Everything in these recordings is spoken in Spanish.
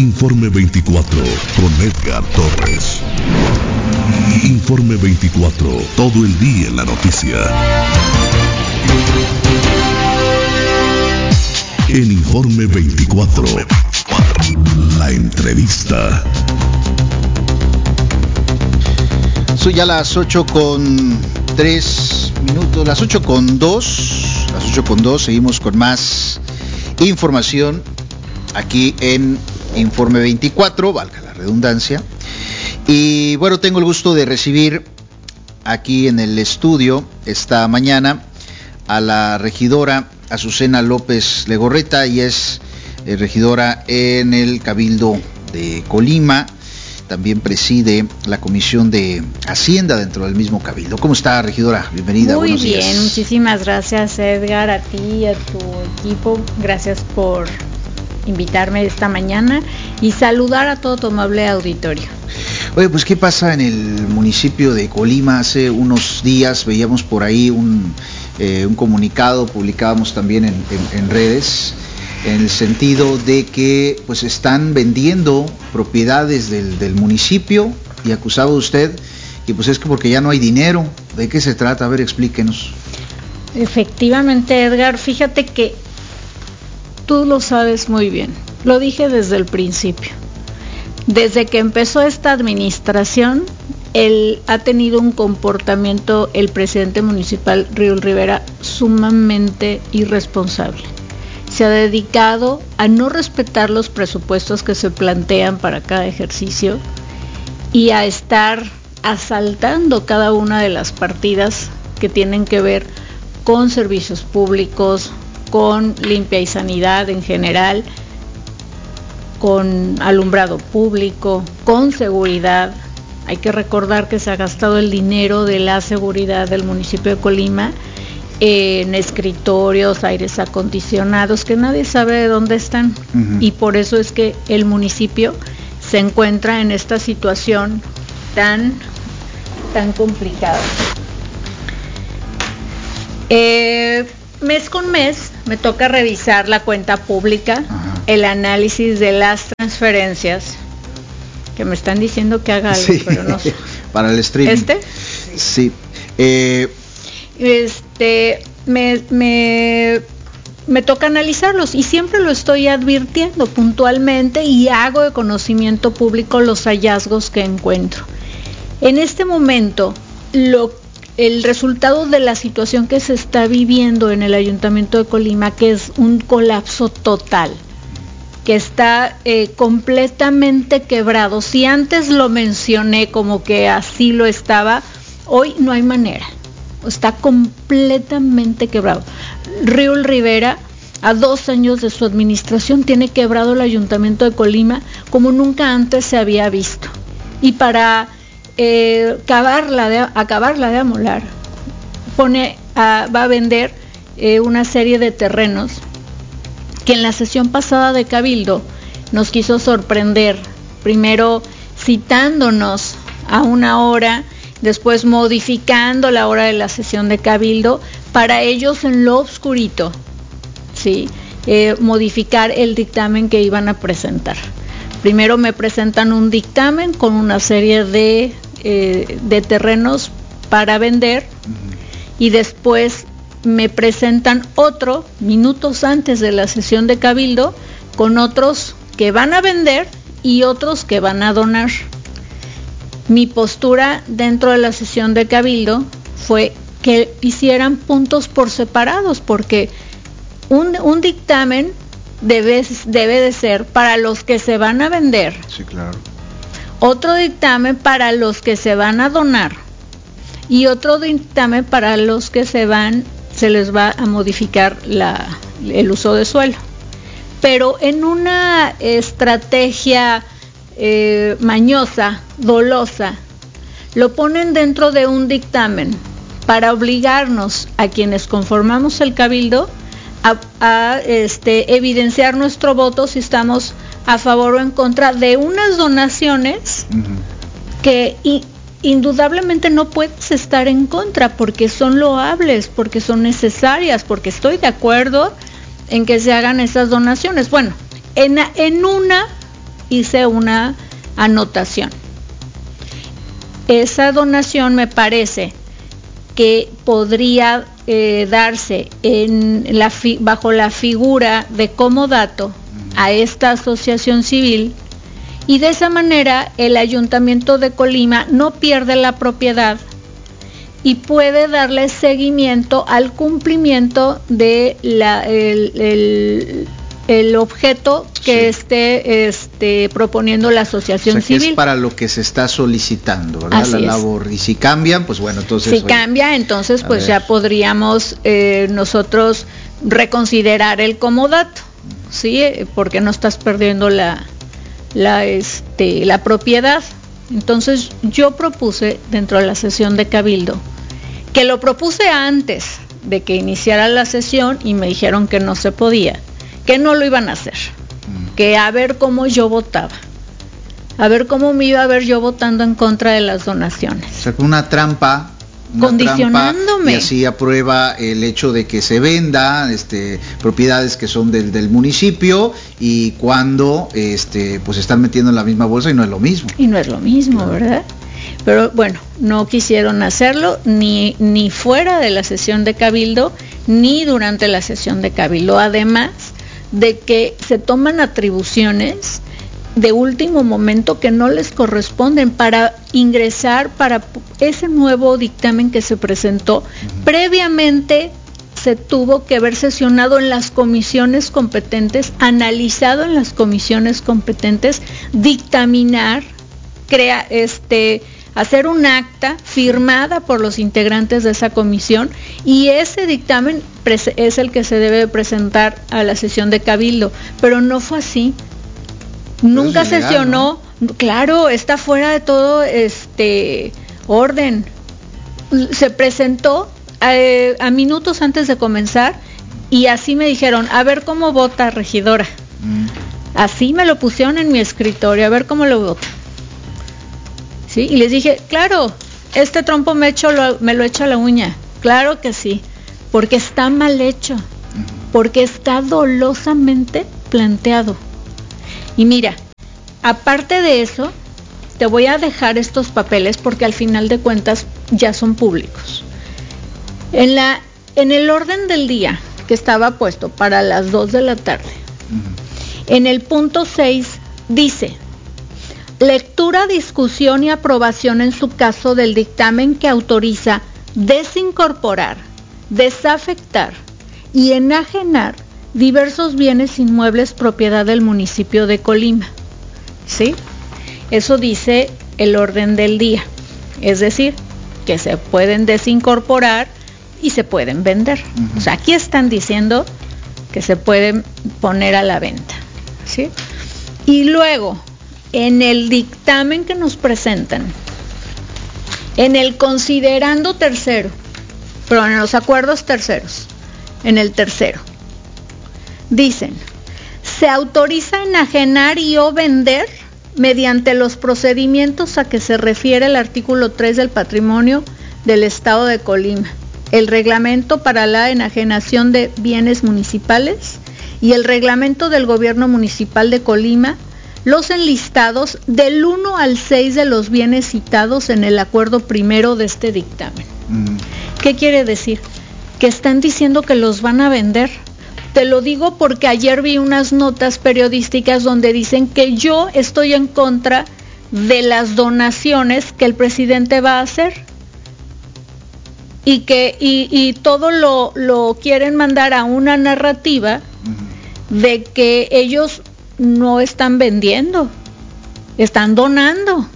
Informe 24 con Edgar Torres. Informe 24, todo el día en la noticia. En Informe 24, la entrevista. Son ya las 8:03, las 8:02, seguimos con más información aquí en Informe 24, valga la redundancia. Y bueno, tengo el gusto de recibir aquí en el estudio esta mañana a la regidora Azucena López Legorreta, y es regidora en el Cabildo de Colima. También preside la Comisión de Hacienda dentro del mismo Cabildo. ¿Cómo está, regidora? Bienvenida. Muy buenos días. bien, muchísimas gracias, Edgar, a ti y a tu equipo. Gracias por invitarme esta mañana y saludar a todo tu amable auditorio. Oye, pues ¿qué pasa en el municipio de Colima? Hace unos días veíamos por ahí un comunicado, publicábamos también en redes, en el sentido de que pues están vendiendo propiedades del municipio, y acusaba usted que pues es que porque ya no hay dinero. ¿De qué se trata? A ver, explíquenos. Efectivamente, Edgar, fíjate que tú lo sabes muy bien, lo dije desde el principio. Desde que empezó esta administración, él ha tenido un comportamiento, el presidente municipal Riul Rivera, sumamente irresponsable. Se ha dedicado a no respetar los presupuestos que se plantean para cada ejercicio y a estar asaltando cada una de las partidas que tienen que ver con servicios públicos, con limpia y sanidad en general, con alumbrado público, con seguridad. Hay que recordar que se ha gastado el dinero de la seguridad del municipio de Colima en escritorios, aires acondicionados, que nadie sabe de dónde están. Uh-huh. Y por eso es que el municipio se encuentra en esta situación tan complicada. Mes con mes me toca revisar la cuenta pública, uh-huh, el análisis de las transferencias, que me están diciendo que haga algo, sí, pero no sé. Para el streaming. Sí. Me toca analizarlos y siempre lo estoy advirtiendo puntualmente y hago de conocimiento público los hallazgos que encuentro. En este momento, el resultado de la situación que se está viviendo en el Ayuntamiento de Colima, que es un colapso total, que está completamente quebrado. Si antes lo mencioné como que así lo estaba, hoy no hay manera. Está completamente quebrado. Riul Rivera, a 2 años de su administración, tiene quebrado el Ayuntamiento de Colima como nunca antes se había visto. Y para acabarla de amolar, va a vender una serie de terrenos que en la sesión pasada de Cabildo nos quiso sorprender, primero citándonos a una hora, después modificando la hora de la sesión de Cabildo para ellos en lo oscurito, ¿sí? Modificar el dictamen que iban a presentar. Primero me presentan un dictamen con una serie de terrenos para vender, uh-huh, y después me presentan otro minutos antes de la sesión de Cabildo con otros que van a vender y otros que van a donar. Mi postura dentro de la sesión de Cabildo fue que hicieran puntos por separados, porque un dictamen debe de ser para los que se van a vender. Sí, claro. Otro dictamen para los que se van a donar y otro dictamen para los que se les va a modificar el uso de suelo. Pero en una estrategia mañosa, dolosa, lo ponen dentro de un dictamen para obligarnos a quienes conformamos el Cabildo a evidenciar nuestro voto si estamos a favor o en contra de unas donaciones, uh-huh, que indudablemente no puedes estar en contra porque son loables, porque son necesarias, porque estoy de acuerdo en que se hagan esas donaciones. Bueno, en una hice una anotación. Esa donación me parece que podría darse bajo la figura de comodato a esta asociación civil, y de esa manera el Ayuntamiento de Colima no pierde la propiedad y puede darle seguimiento al cumplimiento de el objeto que esté proponiendo la asociación civil. Es para lo que se está solicitando, ¿verdad? Así la es. labor. Y si cambian, pues bueno, entonces... Si cambia, entonces pues ya podríamos nosotros reconsiderar el comodato, ¿sí? Porque no estás perdiendo la propiedad. Entonces yo propuse dentro de la sesión de Cabildo, que lo propuse antes de que iniciara la sesión y me dijeron que no se podía, que no lo iban a hacer, que a ver cómo yo votaba, a ver cómo me iba a ver yo votando en contra de las donaciones. O sea, una trampa, condicionándome. Y así aprueba el hecho de que se venda propiedades que son del municipio, y cuando pues están metiendo en la misma bolsa, y no es lo mismo. Y no es lo mismo, claro. ¿Verdad? Pero bueno, no quisieron hacerlo ni fuera de la sesión de Cabildo, ni durante la sesión de Cabildo, además de que se toman atribuciones de último momento que no les corresponden para ingresar para ese nuevo dictamen que se presentó. Previamente se tuvo que haber sesionado en las comisiones competentes, analizado en las comisiones competentes, dictaminar, hacer un acta firmada por los integrantes de esa comisión, y ese dictamen es el que se debe presentar a la sesión de Cabildo, pero no fue así. Nunca es ilegal, sesionó, ¿no? Claro, está fuera de todo orden. Se presentó a minutos antes de comenzar, y así me dijeron, a ver cómo vota, regidora. Así me lo pusieron en mi escritorio, a ver cómo lo vota. ¿Sí? Y les dije, claro, este trompo me lo echo a la uña. Claro que sí, porque está mal hecho, porque está dolosamente planteado. Y mira, aparte de eso, te voy a dejar estos papeles porque al final de cuentas ya son públicos. En el orden del día que estaba puesto para las 2 de la tarde, en el punto 6 dice: lectura, discusión y aprobación en su caso del dictamen que autoriza desincorporar, desafectar y enajenar diversos bienes inmuebles propiedad del municipio de Colima. ¿Sí? Eso dice el orden del día. Es decir, que se pueden desincorporar y se pueden vender. O sea, aquí están diciendo que se pueden poner a la venta. ¿Sí? Y luego, en el dictamen que nos presentan, en el considerando tercero, pero en los acuerdos terceros, en el tercero, dicen, se autoriza enajenar y o vender mediante los procedimientos a que se refiere el artículo 3 del patrimonio del Estado de Colima, el reglamento para la enajenación de bienes municipales y el reglamento del gobierno municipal de Colima, los enlistados del 1 al 6 de los bienes citados en el acuerdo primero de este dictamen. ¿Qué quiere decir? Que están diciendo que los van a vender. Te lo digo porque ayer vi unas notas periodísticas donde dicen que yo estoy en contra de las donaciones que el presidente va a hacer, y que todo lo quieren mandar a una narrativa de que ellos no están vendiendo, están donando.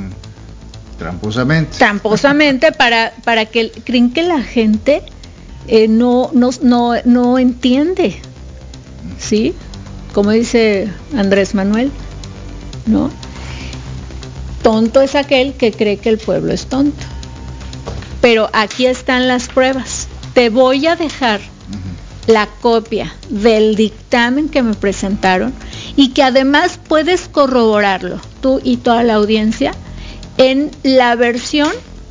Tramposamente para que creen que la gente no entiende, ¿sí? Como dice Andrés Manuel, ¿no? Tonto es aquel que cree que el pueblo es tonto. Pero aquí están las pruebas. Te voy a dejar la copia del dictamen que me presentaron, y que además puedes corroborarlo tú y toda la audiencia en la versión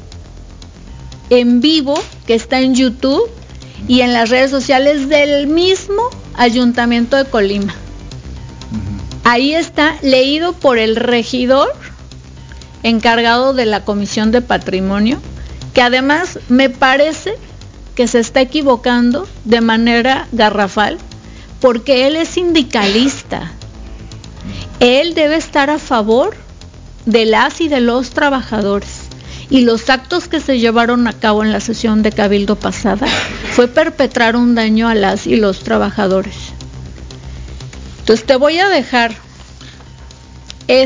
en vivo que está en YouTube y en las redes sociales del mismo Ayuntamiento de Colima. Ahí está, leído por el regidor encargado de la Comisión de Patrimonio, que además me parece que se está equivocando de manera garrafal, porque él es sindicalista. Él debe estar a favor de las y de los trabajadores. Y los actos que se llevaron a cabo en la sesión de Cabildo pasada fue perpetrar un daño a las y los trabajadores. Entonces te voy a dejar el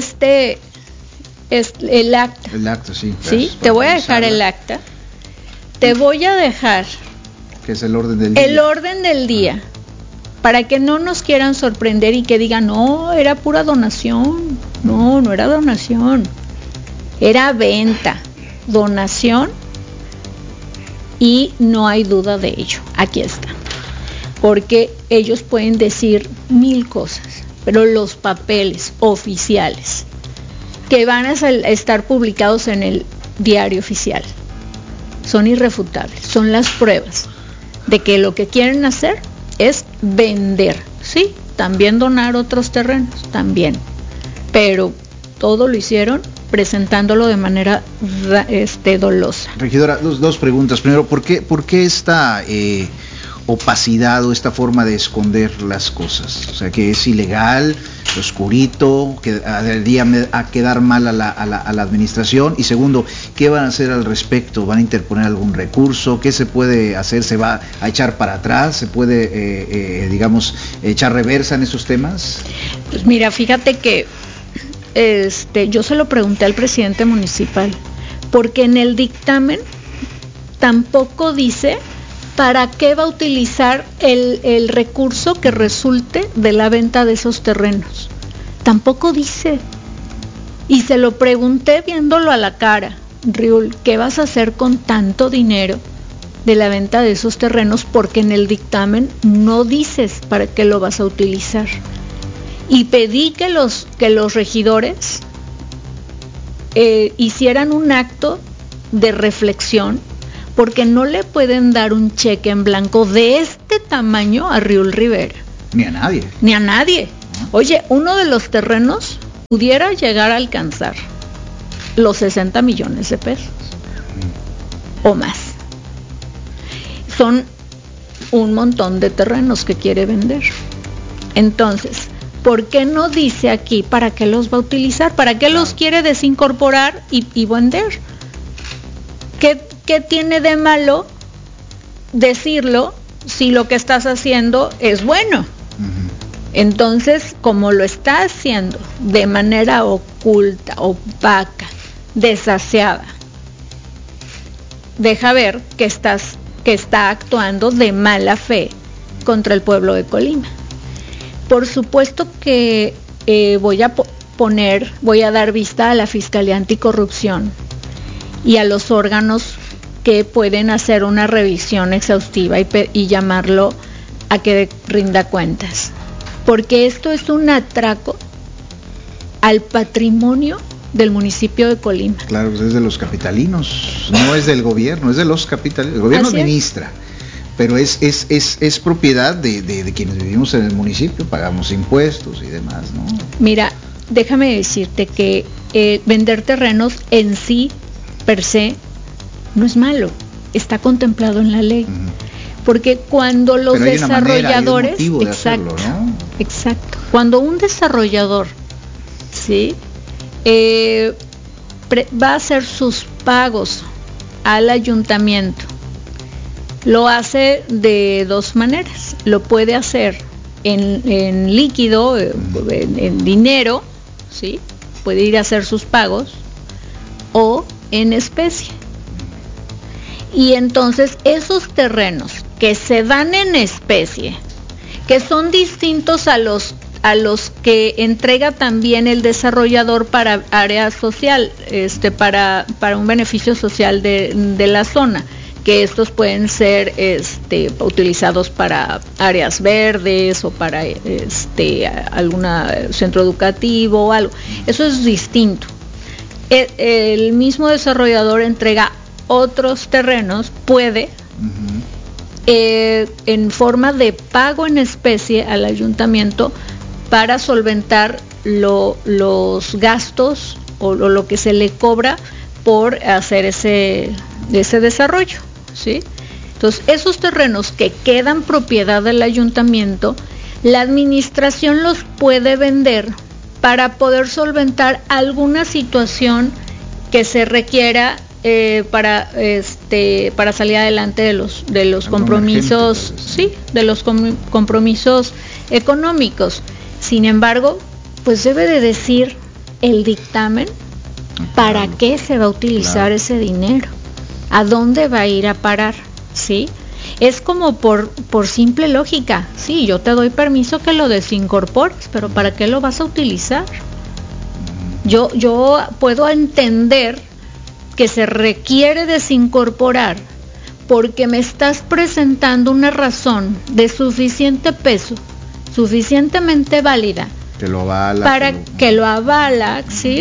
acta. El acta, sí. Sí, te voy a dejar el acta. Te voy a dejar que es el orden del día. El orden del día, para que no nos quieran sorprender y que digan, no, era pura donación. No, no era donación. Era venta, donación, y no hay duda de ello. Aquí está. Porque ellos pueden decir 1000 cosas, pero los papeles oficiales que van a estar publicados en el diario oficial son irrefutables, son las pruebas de que lo que quieren hacer es vender, sí, también donar otros terrenos, también, pero todo lo hicieron presentándolo de manera dolosa. Regidora, dos preguntas. Primero, ¿por qué esta opacidad o esta forma de esconder las cosas? O sea, que es ilegal, oscurito, que daría a quedar mal a la administración. Y segundo, ¿qué van a hacer al respecto? ¿Van a interponer algún recurso? ¿Qué se puede hacer? ¿Se va a echar para atrás? ¿Se puede, echar reversa en esos temas? Pues mira, fíjate que yo se lo pregunté al presidente municipal, porque en el dictamen tampoco dice para qué va a utilizar el recurso que resulte de la venta de esos terrenos. Tampoco dice. Y se lo pregunté viéndolo a la cara, Riul, ¿qué vas a hacer con tanto dinero de la venta de esos terrenos? Porque en el dictamen no dices para qué lo vas a utilizar. Y pedí que los regidores hicieran un acto de reflexión, porque no le pueden dar un cheque en blanco de este tamaño a Riul Rivera. Ni a nadie. Ni a nadie. Oye, uno de los terrenos pudiera llegar a alcanzar los 60 millones de pesos o más. Son un montón de terrenos que quiere vender. Entonces, ¿por qué no dice aquí para qué los va a utilizar? ¿Para qué los quiere desincorporar y vender? ¿Qué tiene de malo decirlo si lo que estás haciendo es bueno? Entonces, como lo está haciendo de manera oculta, opaca, desaseada, deja ver que está actuando de mala fe contra el pueblo de Colima. Por supuesto que voy a dar vista a la Fiscalía Anticorrupción y a los órganos que pueden hacer una revisión exhaustiva y llamarlo a que rinda cuentas. Porque esto es un atraco al patrimonio del municipio de Colima. Claro, es de los capitalinos, no es del gobierno, es de los capitalinos. El gobierno administra, pero es propiedad de quienes vivimos en el municipio, pagamos impuestos y demás, ¿no? Mira, déjame decirte que vender terrenos en sí, per se, no es malo, está contemplado en la ley. Porque cuando los desarrolladores, hay un motivo de hacerlo, ¿no? Exacto. Cuando un desarrollador, ¿sí?, va a hacer sus pagos al ayuntamiento, lo hace de dos maneras. Lo puede hacer en líquido, en dinero, ¿sí? Puede ir a hacer sus pagos, o en especie. Y entonces esos terrenos que se dan en especie, que son distintos a los que entrega también el desarrollador para área social, para un beneficio social de la zona, que estos pueden ser utilizados para áreas verdes o para algún centro educativo o algo. Eso es distinto. El mismo desarrollador entrega otros terrenos, puede, en forma de pago en especie al ayuntamiento, para solventar los gastos o lo que se le cobra por hacer ese desarrollo, ¿sí? Entonces, esos terrenos que quedan propiedad del ayuntamiento, la administración los puede vender para poder solventar alguna situación que se requiera para salir adelante de los compromisos, sí, de los compromisos económicos. Sin embargo, pues debe de decir el dictamen para qué se va a utilizar ese dinero, a dónde va a ir a parar, ¿sí? Es como por simple lógica, sí, yo te doy permiso que lo desincorpores, pero ¿para qué lo vas a utilizar? Yo puedo entender que se requiere desincorporar porque me estás presentando una razón de suficiente peso, suficientemente válida, que lo avala, para que lo avala, ¿sí?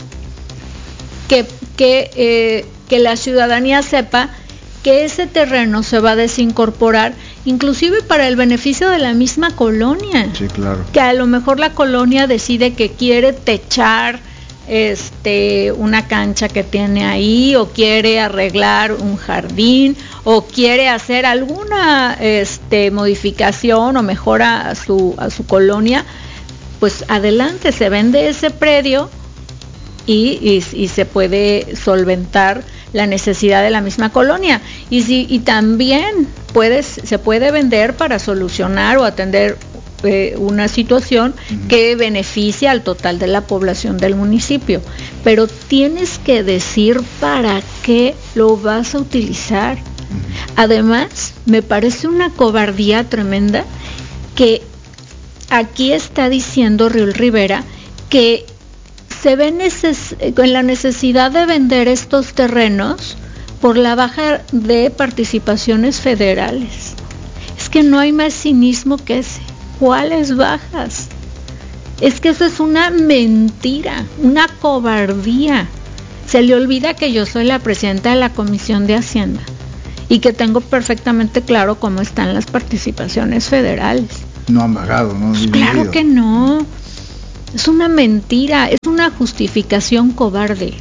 Que la ciudadanía sepa que ese terreno se va a desincorporar, inclusive para el beneficio de la misma colonia. Sí, claro. Que a lo mejor la colonia decide que quiere techar una cancha que tiene ahí, o quiere arreglar un jardín, o quiere hacer alguna modificación o mejora a su colonia, pues adelante, se vende ese predio y se puede solventar la necesidad de la misma colonia. Y también se puede vender para solucionar o atender una situación que beneficia al total de la población del municipio. Pero tienes que decir para qué lo vas a utilizar. Además, me parece una cobardía tremenda que aquí está diciendo Riul Rivera que se ve en la necesidad de vender estos terrenos por la baja de participaciones federales. Es que no hay más cinismo que ese. ¿Cuáles bajas? Es que eso es una mentira, una cobardía. Se le olvida que yo soy la presidenta de la Comisión de Hacienda y que tengo perfectamente claro cómo están las participaciones federales. No han bajado, ¿no? Pues claro que no. Es una mentira, es una justificación cobarde.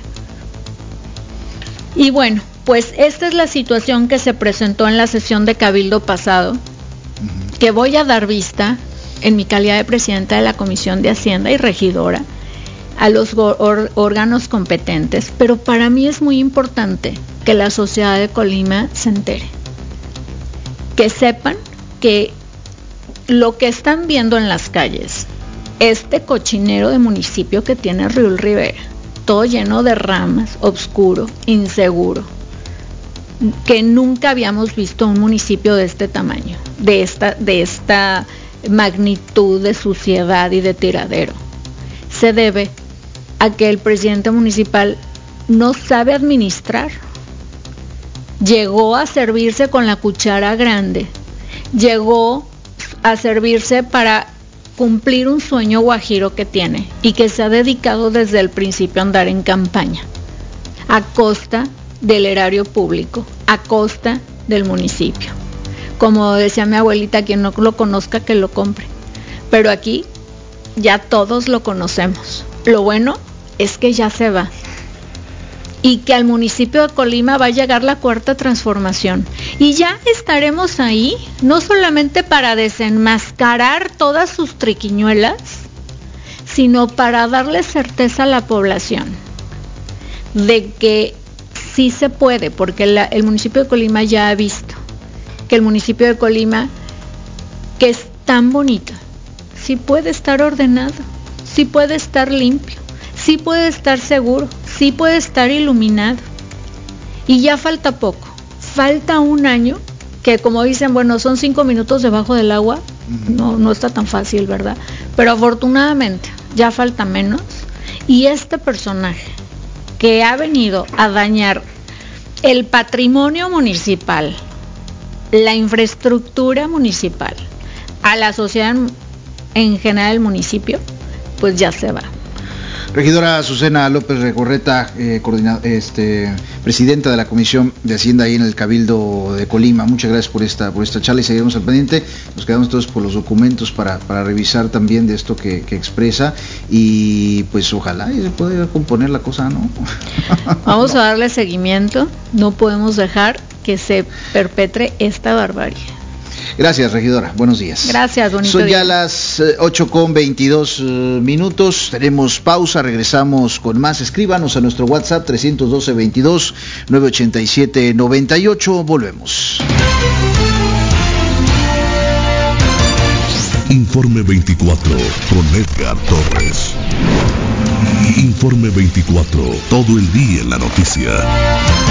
Y bueno, pues esta es la situación que se presentó en la sesión de Cabildo pasado, que voy a dar vista en mi calidad de presidenta de la Comisión de Hacienda y regidora a los órganos competentes, pero para mí es muy importante que la sociedad de Colima se entere, que sepan que lo que están viendo en las calles, este cochinero de municipio que tiene Riul Rivera, todo lleno de ramas, oscuro, inseguro, que nunca habíamos visto un municipio de este tamaño, de esta magnitud de suciedad y de tiradero. Se debe a que el presidente municipal no sabe administrar. Llegó a servirse con la cuchara grande, llegó a servirse para cumplir un sueño guajiro que tiene y que se ha dedicado desde el principio a andar en campaña, a costa del erario público, a costa del municipio. Como decía mi abuelita, quien no lo conozca que lo compre. Pero aquí ya todos lo conocemos. Lo bueno es que ya se va. Y que al municipio de Colima va a llegar la cuarta transformación. Y ya estaremos ahí, no solamente para desenmascarar todas sus triquiñuelas, sino para darle certeza a la población de que sí se puede, porque el municipio de Colima ya ha visto que el municipio de Colima, que es tan bonito, sí puede estar ordenado, sí puede estar limpio, sí puede estar seguro, sí puede estar iluminado. Y ya falta poco, falta un año, que como dicen, bueno, son 5 minutos debajo del agua, no está tan fácil, ¿verdad? Pero afortunadamente ya falta menos, y este personaje que ha venido a dañar el patrimonio municipal, la infraestructura municipal, a la sociedad en general del municipio, pues ya se va. Regidora Azucena López Legorreta, presidenta de la Comisión de Hacienda ahí en el Cabildo de Colima, muchas gracias por esta charla y seguiremos al pendiente. Nos quedamos todos por los documentos para revisar también de esto que expresa. y pues ojalá se pueda componer la cosa, ¿no? Vamos a darle seguimiento, no podemos dejar que se perpetre esta barbarie. Gracias, regidora. Buenos días. Gracias, bonito Son ya día. las 8:22 Tenemos pausa, regresamos con más. Escríbanos a nuestro WhatsApp 312-22-987-98. Volvemos. Informe 24 con Edgar Torres. Informe 24, todo el día en la noticia.